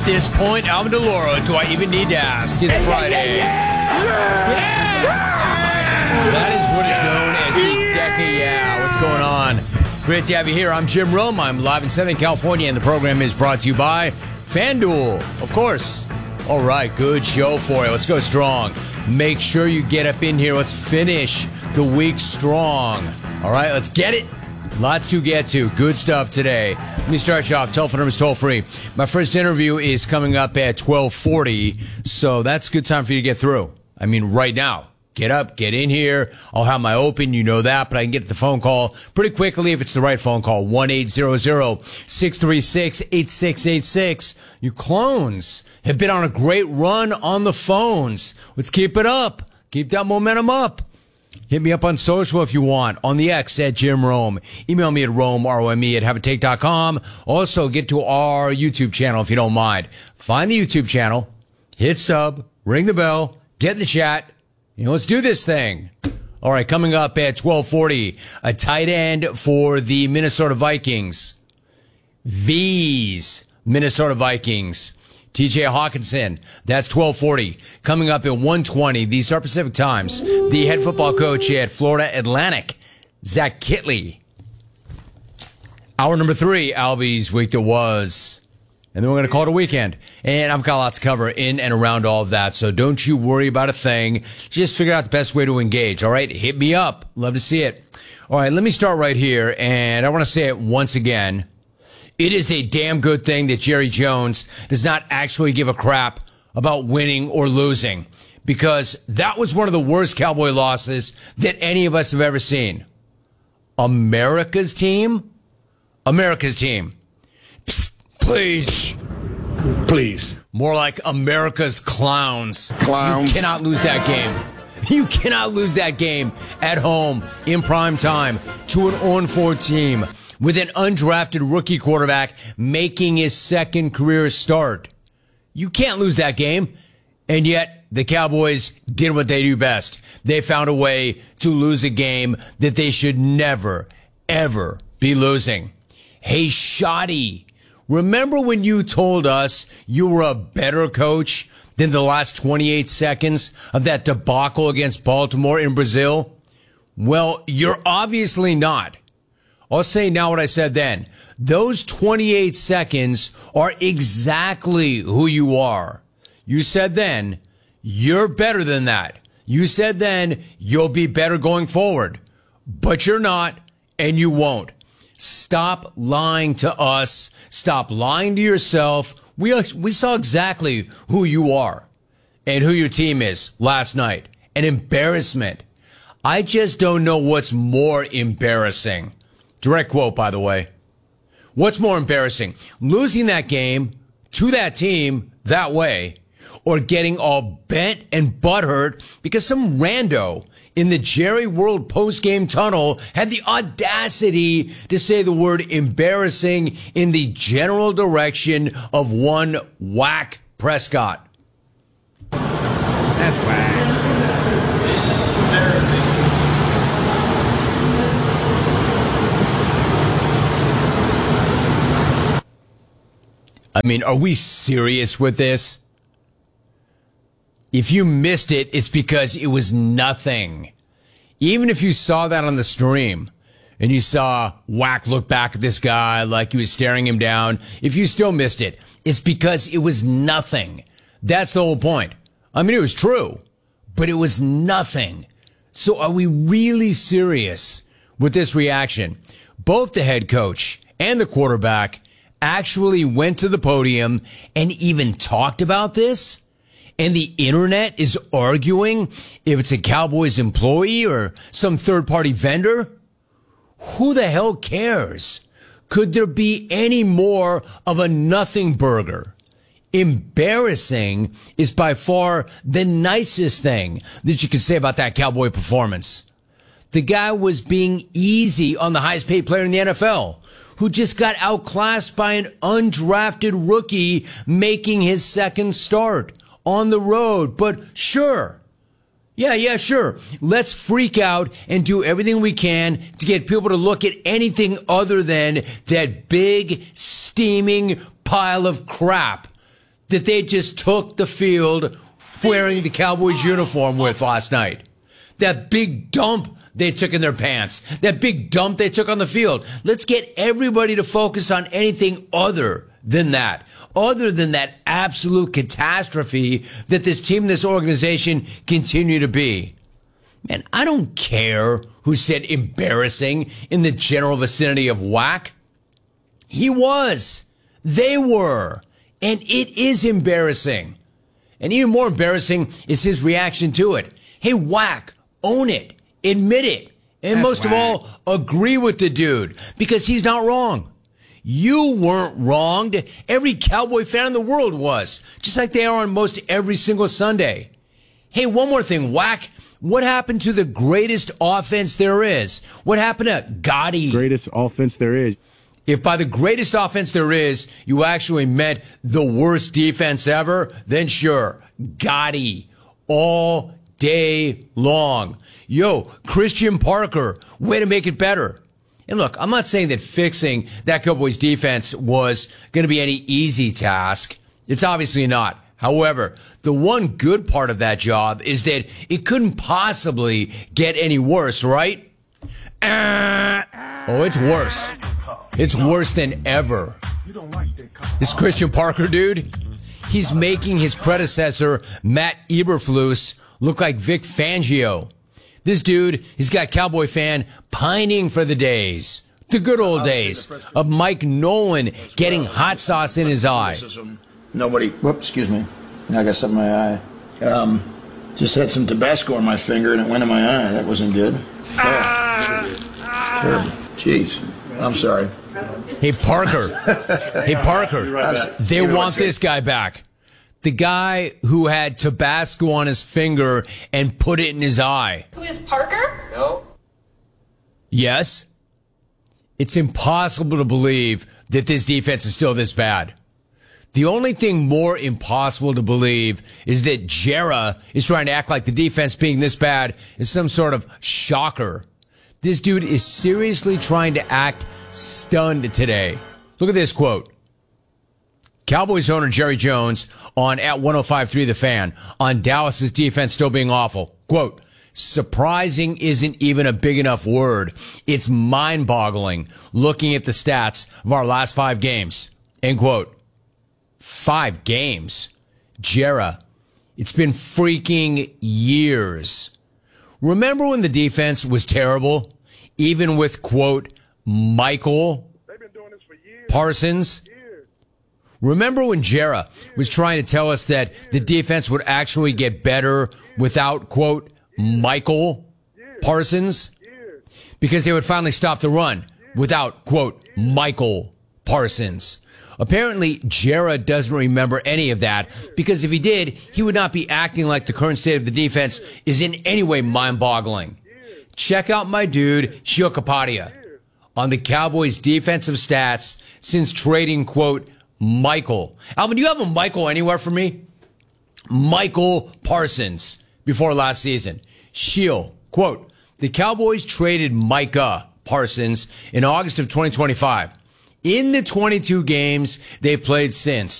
this point, Alvin DeLauro, do I even need to ask? It's Friday. That is what is known as the Deca Yeah. What's going on? Great to have you here. I'm Jim Rome. I'm live in Southern California, and the program is brought to you by FanDuel, of course. All right, good show for you. Let's go strong. Make sure you get up in here. Let's finish the week strong. All right, let's get it. Lots to get to. Good stuff today. Let me start you off. Telephone number is toll free. My first interview is coming up at 12:40, so that's a good time for you to get through. I mean, right now. Get up, get in here. I'll have my open, you know that, but I can get the phone call pretty quickly if it's the right phone call. 1-800-636-8686. You clones have been on a great run on the phones. Let's keep it up. Keep that momentum up. Hit me up on social if you want. On the X at Jim Rome. Email me at Rome, R-O-M-E, at haveatake.com. Also, get to our YouTube channel if you don't mind. Find the YouTube channel, hit sub, ring the bell, get in the chat. Let's do this thing. All right, coming up at 12:40, a tight end for the Minnesota Vikings. These Minnesota Vikings. TJ Hawkinson. That's 12:40. Coming up at 1:20, these are Pacific Times. The head football coach at Florida Atlantic, Zach Kittley. Hour number 3, Alvy's week that was. And then we're going to call it a weekend. And I've got lots to cover in and around all of that. So don't you worry about a thing. Just figure out the best way to engage. All right. Hit me up. Love to see it. All right. Let me start right here. And I want to say it once again. It is a damn good thing that Jerry Jones does not actually give a crap about winning or losing, because that was one of the worst Cowboy losses that any of us have ever seen. America's team? America's team. Psst. Please. More like America's clowns. You cannot lose that game. You cannot lose that game at home in prime time to an 0-4 team with an undrafted rookie quarterback making his second career start. You can't lose that game. And yet the Cowboys did what they do best. They found a way to lose a game that they should never, ever be losing. Hey, Shoddy. Remember when you told us you were a better coach than the last 28 seconds of that debacle against Baltimore in Brazil? Well, you're obviously not. I'll say now what I said then. Those 28 seconds are exactly who you are. You said then, you're better than that. You said then, you'll be better going forward. But you're not, and you won't. Stop lying to us. Stop lying to yourself. We saw exactly who you are and who your team is last night. An embarrassment. I just don't know what's more embarrassing. Direct quote, by the way. What's more embarrassing? Losing that game to that team that way, or getting all bent and butthurt because some rando in the Jerry World post-game tunnel had the audacity to say the word embarrassing in the general direction of one whack Prescott. That's whack. I mean, are we serious with this? If you missed it, it's because it was nothing. Even if you saw that on the stream and you saw Wack look back at this guy like he was staring him down, if you still missed it, it's because it was nothing. That's the whole point. I mean, it was true, but it was nothing. So are we really serious with this reaction? Both the head coach and the quarterback actually went to the podium and even talked about this? And the internet is arguing if it's a Cowboys employee or some third-party vendor? Who the hell cares? Could there be any more of a nothing burger? Embarrassing is by far the nicest thing that you can say about that Cowboy performance. The guy was being easy on the highest paid player in the NFL, who just got outclassed by an undrafted rookie making his second start on the road. But sure. Yeah, sure. Let's freak out and do everything we can to get people to look at anything other than that big, steaming pile of crap that they just took the field wearing the Cowboys uniform with last night. That big dump they took in their pants. That big dump they took on the field. Let's get everybody to focus on anything other than that. Other than that absolute catastrophe that this team, this organization continue to be. Man, I don't care who said embarrassing in the general vicinity of whack. He was. They were. And it is embarrassing. And even more embarrassing is his reaction to it. Hey, whack, own it. Admit it. And most of all, agree with the dude. Because he's not wrong. You weren't wronged. Every Cowboy fan in the world was. Just like they are on most every single Sunday. Hey, one more thing, whack. What happened to the greatest offense there is? What happened to Gotti? Greatest offense there is. If by the greatest offense there is, you actually meant the worst defense ever, then sure, Gotti. All day long. Yo, Christian Parker, way to make it better. And look, I'm not saying that fixing that Cowboys defense was going to be any easy task. It's obviously not. However, the one good part of that job is that it couldn't possibly get any worse, right? Oh, it's worse. It's worse than ever. This Christian Parker dude, he's making his predecessor, Matt Eberflus, look like Vic Fangio. This dude, he's got Cowboy fan pining for the days, the good old days of Mike Nolan getting hot sauce in his eye. Whoops, excuse me. I got something in my eye. Just had some Tabasco on my finger and it went in my eye. That wasn't good. It's terrible. Jeez. I'm sorry. Hey, Parker. Hey, Parker. They want this guy back. The guy who had Tabasco on his finger and put it in his eye. Who is Parker? No. Yes. It's impossible to believe that this defense is still this bad. The only thing more impossible to believe is that Jera is trying to act like the defense being this bad is some sort of shocker. This dude is seriously trying to act stunned today. Look at this quote. Cowboys owner Jerry Jones on at 105.3 The Fan on Dallas's defense still being awful. Quote, surprising isn't even a big enough word. It's mind-boggling looking at the stats of our last 5 games. End quote. 5 games. Jera, it's been freaking years. Remember when the defense was terrible? Even with, quote, Michael Parsons? Remember when Jera was trying to tell us that the defense would actually get better without, quote, Michael Parsons? Because they would finally stop the run without, quote, Michael Parsons. Apparently, Jera doesn't remember any of that, because if he did, he would not be acting like the current state of the defense is in any way mind-boggling. Check out my dude, Sheil Kapadia, on the Cowboys' defensive stats since trading, quote, Michael. Alvin, do you have a Michael anywhere for me? Michael Parsons before last season. Sheil, quote, the Cowboys traded Micah Parsons in August of 2025. In the 22 games they've played since,